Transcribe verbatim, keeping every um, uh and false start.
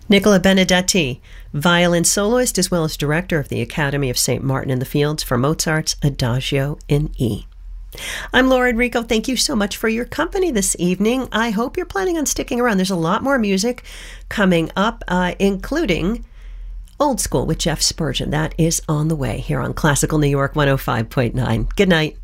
Nicola Benedetti, violin soloist as well as director of the Academy of Saint Martin in the Fields for Mozart's Adagio in E. I'm Laura Enrico. Thank you so much for your company this evening. I hope you're planning on sticking around. There's a lot more music coming up, uh, including Old School with Jeff Spurgeon. That is on the way here on Classical New York one oh five point nine. Good night.